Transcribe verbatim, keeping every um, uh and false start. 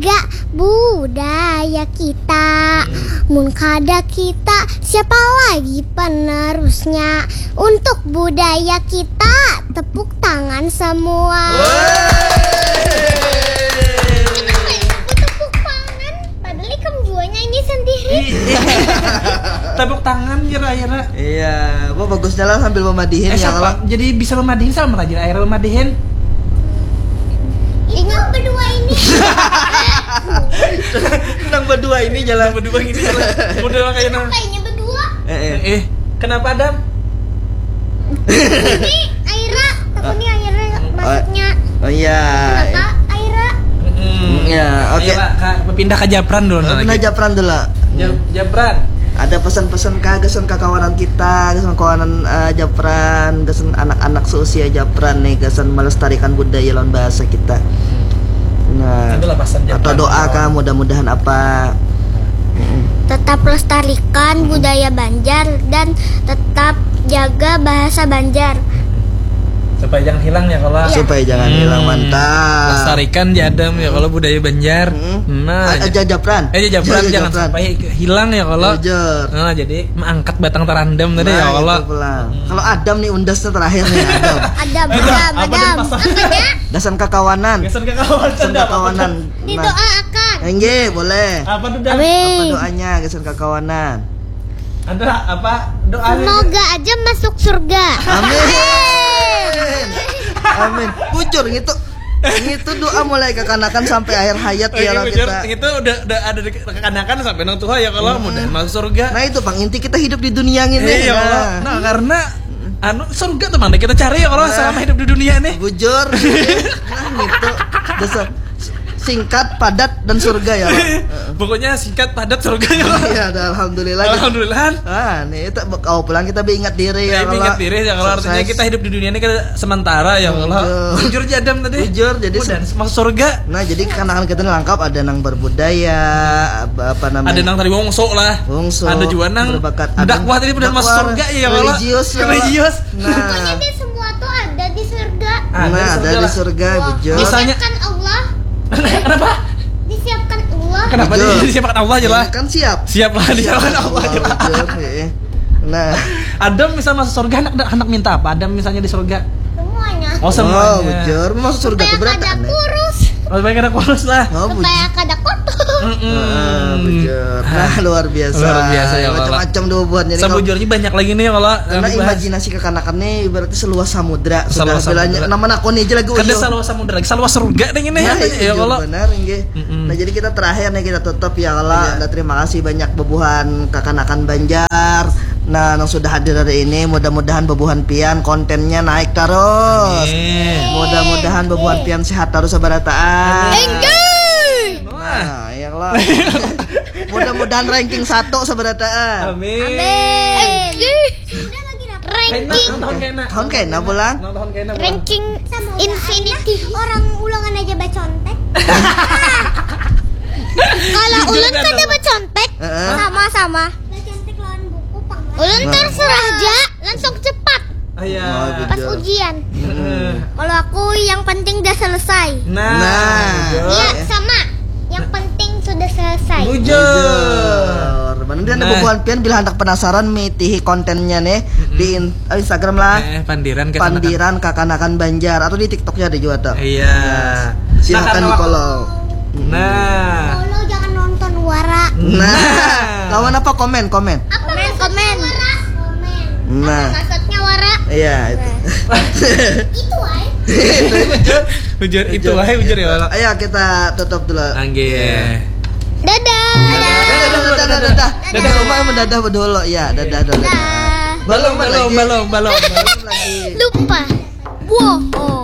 jaga budaya kita. Mun kada kita, siapa lagi penerusnya? Untuk budaya kita, tepuk tangan semua. Tepuk tangan, padahal ikam juanya ini sendiri. Tepuk tangan Yera-Yera. Iya, gua bagusnya lah sambil memadihin Eh, ya siapa? kalau. Jadi bisa memadihin sama aja air memadihin. Ingat berdua ini. Tentang berdua ini jalan Berdua gini jalan. Model kayak nah. Kayaknya berdua. Eh, eh. Eh, kenapa Adam? Ini Aira, takut nih Aira maksudnya. Oh iya. Kenapa Aira? Hmm. Ya, oke. Ayo, Pak, Kak, pindah ke Japran dulu. Nah, lagi. Japran dulu. Ja- Japran. Ada pesan-pesan kah gesan ke kawanan kita, gesan kawanan uh, Japran, gesan anak-anak seusia Japran nih, gesan melestarikan budaya lawan bahasa kita. Nah, Itulah pesan Japran. atau doa kah mudah-mudahan apa? Tetap lestarikan budaya Banjar dan tetap jaga bahasa Banjar. Supaya jangan hilang ya kalau. Iya. Supaya jangan Hmm. hilang, mantap. Lestarikan Jadam ya kalau budaya Banjar. Hmm. Nah, Aja Japran. eh Japran Aja jangan Japran. sampai hilang ya kalau. Jujur. Nah, jadi mengangkat batang terandam tadi ya Nah, kalau. itu pulang. Kalau Adam nih undasnya terakhir nih Adam. Adam, Eh, Adam, apa Adam. dan pasang? Apanya? Dasan kekawanan. Geser ke kawan Dasan kekawanan. Nah, Didoakan. enggak boleh. Apa tuh Dan? Apa Amin. doanya dasan kekawanan? Ada apa doa? Semoga aja masuk surga. Amin. Amin. Bujur gitu. Itu doa mulai kekanakan sampai akhir hayat Oh, ya iya, orang Bujur. kita. Itu udah udah ada di kekanakan sampai nang Tuhan ya kalau mudah masuk surga. Nah itu Bang inti kita hidup di dunia ini. Iya Allah. Nah, karena anu surga tuh mana kita cari ya kalau Nah. selama hidup di dunia nih. Bujur. Nah gitu. Dasar singkat, padat dan surga ya. Pokoknya singkat padat surga ya Allah. Iya, dah, alhamdulillah. Alhamdulillah. Ah, nih itu kau pulang kita ingat diri Ya, ya kalau. ingat diri ya kalau artinya sukses. kita hidup di dunia ini kita sementara ya Allah. Bujur. Jujur jadam tadi. Bujur, jadi dan masuk surga. Nah, jadi kanakan kita lengkap ada nang berbudaya, apa, apa namanya? Ada nang tadi wongso lah. Wongso, Ada juga nang berbakat. dakwah tadi benar masuk Dakwah surga ya Allah. religius ya Allah. Religius. Pokoknya Nah, di semua tuh ada di surga. Ah, nah dari ada surga di lah. surga, bujur. Misalnya- Disiapkan Allah, Kenapa? disiapkan Allah. Kenapa Bujur. dia disiapkan Allah aja lah? Kan siap. Siap lah disiapkan Allah aja lah. Bujur, iya. Nah, Adam misal masuk surga anak anak minta apa? Adam misalnya di surga. Semuanya. Oh oh, semuanya. bujur, masuk surga Supaya tuh berat kada aneh. kurus, Oh baik ada kurus lah. Oh, bujur. supaya kada kotor. Ah, bujur. Nah, luar biasa. Luar biasa ya, Allah. Macam-macam doa buat jadi kalau- Sebujurnya banyak lagi nih kalau yang karena dibahas. imajinasi kekanakan nih berarti seluas samudra. Sudah Seluas bilangnya samudra. nama aku nih aja lagu Kada uyo. saluas samudra lagi, saluas surga nih ini Nah, ya iya, ya Allah. benar nggih. Mm-mm. Nah, jadi kita terakhir nih kita tutup ya Allah. Iya. Nah, terima kasih banyak bebuhan kekanakan Banjar. Nah, yang sudah hadir hari ini mudah-mudahan bebuhan pian kontennya naik terus. Amin. Mudah-mudahan bebuhan pian sehat terus sabarataan. Enjoy. Wah. Nah, ya Allah. Mudah-mudahan ranking satu sabarataan. Amin. Amin. Udah lagi dapat ranking. Tahun kena. Tahun kena pulang. Tahun kena. Ranking infinity. Orang ulangan aja bacontek. Kalau Jujur ulun dah, kan Bang. dapat contek, Heeh. sama-sama. Bacontek lawan buku Ulun terserah aja, langsung cepat Ah ya. Oh, pas Jujur. ujian. Heeh. Kalau aku yang penting udah selesai. Nah. Nah. Bujur. Iya sama. Yang penting sudah selesai. Bujur. Bener ada Nah. bebuhan pian bila hendak penasaran mitihi kontennya nih di in- Instagram lah. Eh, pandiran kesana kan. Pandiran Kakanakan Banjar atau di TikToknya ada juga tuh. Iya. Silakan Nah, di karena- follow. Nah. Kalau jangan nonton Wara. Nah, lawan apa komen komen. Apa komen komen. Wara? Komen. Nah. Apa maksudnya Wara? Iya itu. Itu ay. Bujur itu wahai bujur ya Allah. Ayo kita tutup dulu. Angge. Dadah. Dadah dadah dadah dadah. Dadah rumah mendadah dulu ya. Dadah dadah. Dadah. Balong balong balong balong. Belum lagi. Lupa. Wow.